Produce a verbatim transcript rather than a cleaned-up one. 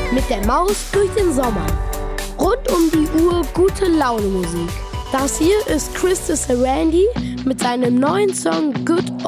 Mit der Maus durch den Sommer. Rund um die Uhr gute Laune Musik. Das hier ist Chris the Randy mit seinem neuen Song Good